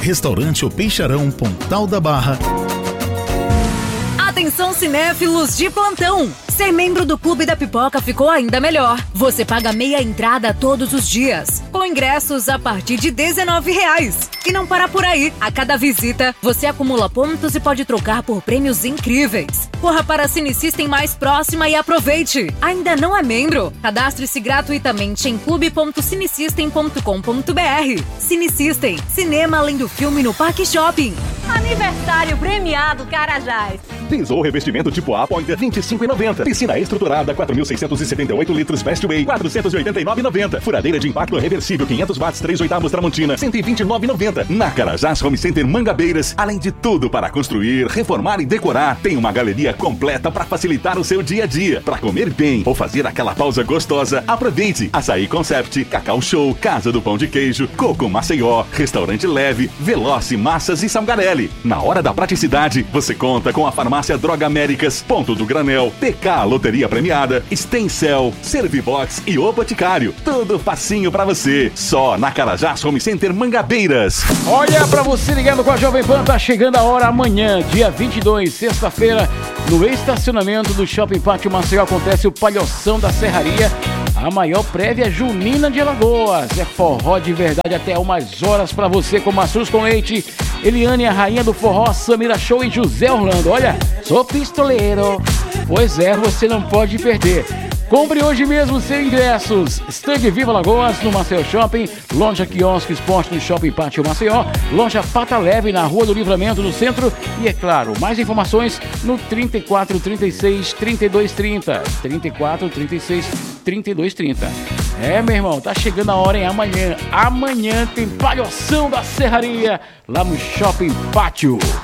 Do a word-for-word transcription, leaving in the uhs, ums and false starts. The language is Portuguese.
Restaurante O Peixarão, Pontal da Barra. Atenção cinéfilos de plantão! Ser membro do Clube da Pipoca ficou ainda melhor. Você paga meia entrada todos os dias, com ingressos a partir de dezenove reais. E não para por aí. A cada visita, você acumula pontos e pode trocar por prêmios incríveis. Corra para a Cine System mais próxima e aproveite. Ainda não é membro? Cadastre-se gratuitamente em clube ponto cinesystem ponto com ponto b r. Cine System, cinema além do filme no Parque Shopping. Aniversário premiado Carajás. Piso ou revestimento tipo A Pointer vinte e cinco reais e noventa centavos. Piscina estruturada quatro mil seiscentos e setenta e oito litros Bestway quatrocentos e oitenta e nove reais e noventa centavos. Furadeira de impacto reversível quinhentos watts três oitavos Tramontina cento e vinte e nove reais e noventa centavos. Na Carajás Home Center Mangabeiras, além de tudo para construir, reformar e decorar, tem uma galeria completa para facilitar o seu dia a dia. Para comer bem ou fazer aquela pausa gostosa, aproveite Açaí Concept, Cacau Show, Casa do Pão de Queijo, Coco Maceió, Restaurante Leve, Veloce Massas e Salgarelli. Na hora da praticidade, você conta com a Farmácia Droga Américas, Ponto do Granel, P K Loteria Premiada, Stencel, Servibox e O Boticário. Tudo facinho pra você. Só na Carajás Home Center Mangabeiras. Olha, pra você ligado com a Jovem Pan, tá chegando a hora amanhã, dia vinte e dois, sexta-feira, no estacionamento do Shopping Pátio Maceió acontece o Palhoção da Serraria, a maior prévia junina de Alagoas. É forró de verdade até umas horas pra você, com maçãs com leite, Eliane, a rainha do forró, Samira Show e José Orlando. Olha, sou pistoleiro. Pois é, você não pode perder. Compre hoje mesmo seus ingressos. Stand Viva Lagoas no Maceió Shopping, loja Quiosque Esporte no Shopping Pátio Maceió, loja Pata Leve na Rua do Livramento no centro e, é claro, mais informações no trinta e quatro, trinta e seis, trinta e dois, trinta. trinta e quatro, trinta e seis, trinta e dois, trinta. É, meu irmão, tá chegando a hora, hein? Amanhã, amanhã tem Palhoção da Serraria lá no Shopping Pátio.